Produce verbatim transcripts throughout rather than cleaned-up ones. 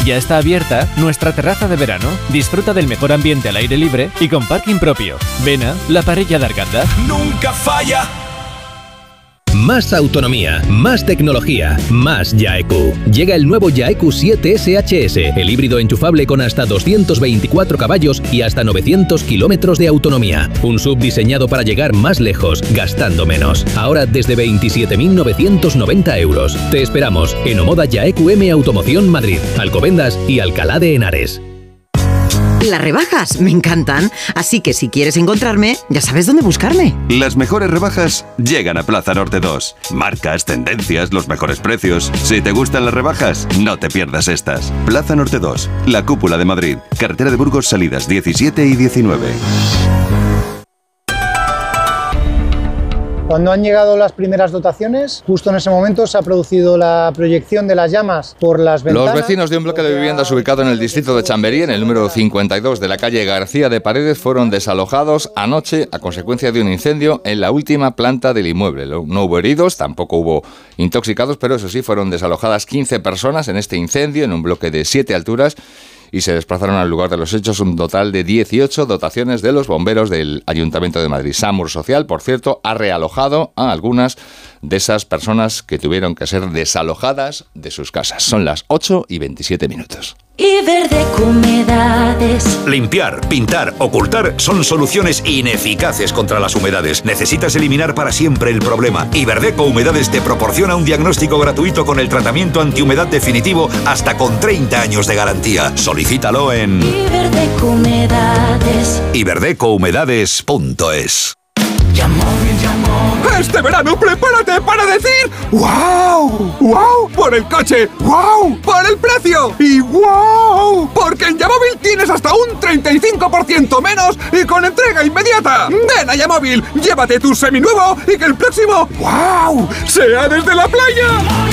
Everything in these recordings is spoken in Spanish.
Ya está abierta nuestra terraza de verano. Disfruta del mejor ambiente al aire libre y con parking propio. Vena, la parella d'Arganda. Nunca falla. Más autonomía, más tecnología, más Yaeku. Llega el nuevo Yaeku siete S H S, el híbrido enchufable con hasta doscientos veinticuatro caballos y hasta novecientos kilómetros de autonomía. Un S U V diseñado para llegar más lejos, gastando menos. Ahora desde veintisiete mil novecientos noventa euros. Te esperamos en Omoda Yaeku M Automoción Madrid, Alcobendas y Alcalá de Henares. Las rebajas me encantan, así que si quieres encontrarme, ya sabes dónde buscarme. Las mejores rebajas llegan a Plaza Norte dos. Marcas, tendencias, los mejores precios. Si te gustan las rebajas, no te pierdas estas. Plaza Norte dos, la cúpula de Madrid. Carretera de Burgos, salidas diecisiete y diecinueve. Cuando han llegado las primeras dotaciones, justo en ese momento se ha producido la proyección de las llamas por las ventanas. Los vecinos de un bloque de viviendas ubicado en el distrito de Chamberí, en el número cincuenta y dos de la calle García de Paredes, fueron desalojados anoche a consecuencia de un incendio en la última planta del inmueble. No hubo heridos, tampoco hubo intoxicados, pero eso sí, fueron desalojadas quince personas en este incendio en un bloque de siete alturas y se desplazaron al lugar de los hechos un total de dieciocho dotaciones de los bomberos del Ayuntamiento de Madrid. SAMUR Social, por cierto, ha realojado a algunas de esas personas que tuvieron que ser desalojadas de sus casas. Son las ocho y veintisiete minutos. Iberdeco Humedades. Limpiar, pintar, ocultar son soluciones ineficaces contra las humedades. Necesitas eliminar para siempre el problema. Iberdeco Humedades te proporciona un diagnóstico gratuito con el tratamiento antihumedad definitivo hasta con treinta años de garantía. Solicítalo en Iberdeco Humedades. iberdeco humedades punto es. Yamóvil, Yamóvil. Este verano prepárate para decir ¡wow! ¡Wow! Por el coche, ¡wow! Por el precio y ¡wow! Porque en Yamóvil tienes hasta un treinta y cinco por ciento menos y con entrega inmediata. Ven a Yamóvil, llévate tu seminuevo y que el próximo ¡wow! sea desde la playa.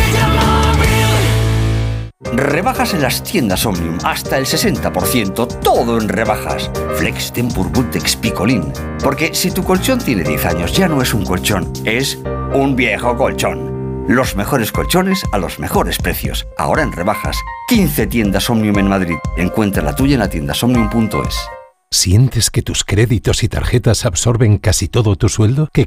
Rebajas en las tiendas Omnium, hasta el sesenta por ciento, todo en rebajas. Flex, Tempur, Bultex, Picolín. Porque si tu colchón tiene diez años, ya no es un colchón, es un viejo colchón. Los mejores colchones a los mejores precios. Ahora en rebajas. quince tiendas Omnium en Madrid. Encuentra la tuya en la tienda omnium punto es. ¿Sientes que tus créditos y tarjetas absorben casi todo tu sueldo? ¿Que